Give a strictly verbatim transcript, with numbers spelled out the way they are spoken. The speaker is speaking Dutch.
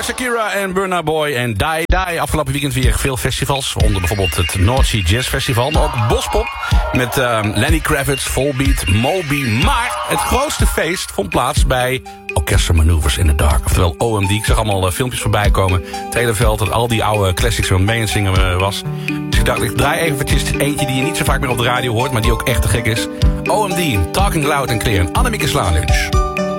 Shakira en Burna Boy en Die Die. Afgelopen weekend weer veel festivals. Onder bijvoorbeeld het North Sea Jazz Festival. Maar ook Bospop met uh, Lenny Kravitz, Volbeat, Moby. Maar het grootste feest vond plaats bij Orchestra Maneuvers in the Dark. Oftewel O M D. Ik zag allemaal uh, filmpjes voorbij komen. Het hele veld dat al die oude classics waar mee aan het zingen uh, was. Dus ik dacht, ik draai eventjes eentje die je niet zo vaak meer op de radio hoort. Maar die ook echt te gek is. O M D, Talking Loud and Clear. En Annemieke Slaanlunch.